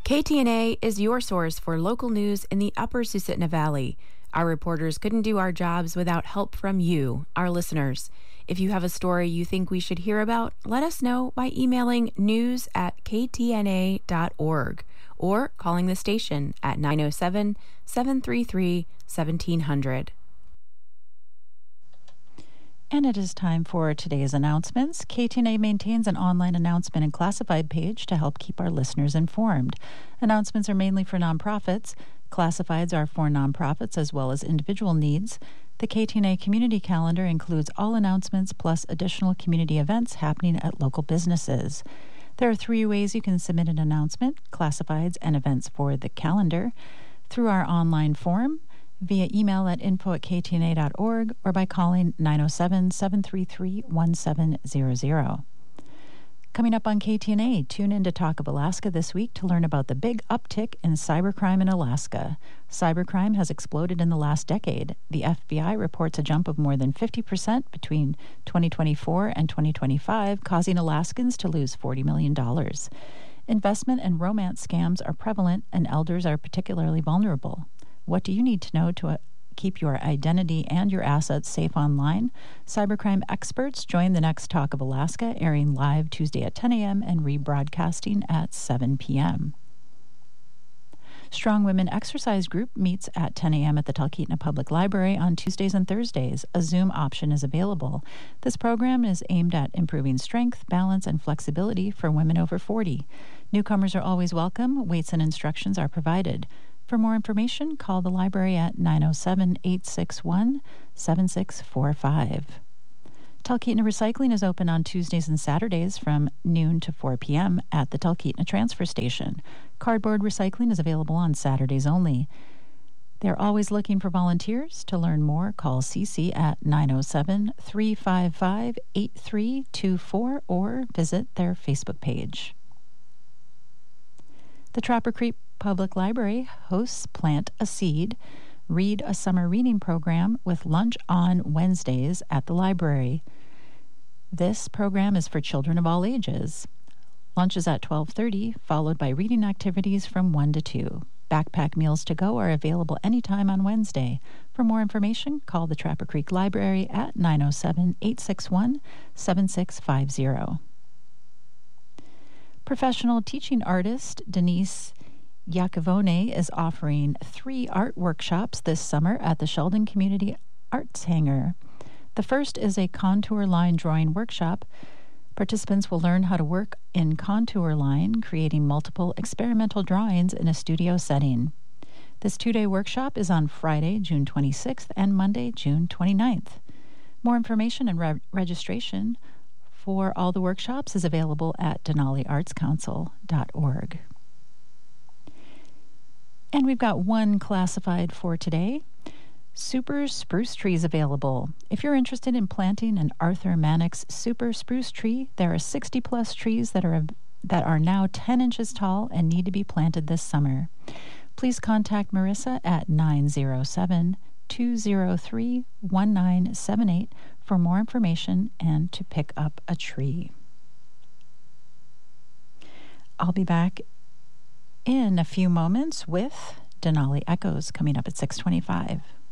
KTNA is your source for local news in the Upper Susitna Valley. Our reporters couldn't do our jobs without help from you, our listeners. If you have a story you think we should hear about, let us know by emailing news@ktna.org or calling the station at 907-733-1700. And it is time for today's announcements. KTNA maintains an online announcement and classified page to help keep our listeners informed. Announcements are mainly for nonprofits. Classifieds are for nonprofits as well as individual needs. The KTNA community calendar includes all announcements plus additional community events happening at local businesses. There are 3 ways you can submit an announcement, classifieds, and events for the calendar: through our online form, via email at info@ktna.org, or by calling 907-733-1700. Coming up on KTNA, tune in to Talk of Alaska this week to learn about the big uptick in cybercrime in Alaska. Cybercrime has exploded in the last decade. The FBI reports a jump of more than 50% between 2024 and 2025, causing Alaskans to lose $40 million. Investment and romance scams are prevalent, and elders are particularly vulnerable. What do you need to know to keep your identity and your assets safe online? Cybercrime experts join the next Talk of Alaska, airing live Tuesday at 10 a.m. and rebroadcasting at 7 p.m. Strong Women Exercise Group meets at 10 a.m. at the Talkeetna Public Library on Tuesdays and Thursdays. A Zoom option is available. This program is aimed at improving strength, balance, and flexibility for women over 40. Newcomers are always welcome. Weights and instructions are provided. For more information, call the library at 907-861-7645. Talkeetna Recycling is open on Tuesdays and Saturdays from noon to 4 p.m. at the Talkeetna Transfer Station. Cardboard recycling is available on Saturdays only. They're always looking for volunteers. To learn more, call CC at 907-355-8324 or visit their Facebook page. The Trapper Creek Public Library hosts Plant a Seed, Read a Summer Reading Program with lunch on Wednesdays at the library. This program is for children of all ages. Lunch is at 12:30, followed by reading activities from 1 to 2. Backpack meals to go are available anytime on Wednesday. For more information, call the Trapper Creek Library at 907-861-7650. Professional teaching artist Denise Iacovone is offering 3 art workshops this summer at the Sheldon Community Arts Hangar. The first is a contour line drawing workshop. Participants will learn how to work in contour line, creating multiple experimental drawings in a studio setting. This 2-day workshop is on Friday, June 26th and Monday, June 29th. More information and registration for all the workshops is available at denaliartscouncil.org. And we've got one classified for today. Super spruce trees available. If you're interested in planting an Arthur Mannix super spruce tree, there are 60-plus trees that are now 10 inches tall and need to be planted this summer. Please contact Marissa at 907-203-1978 for more information and to pick up a tree. I'll be back in a few moments with Denali Echoes coming up at 6:25.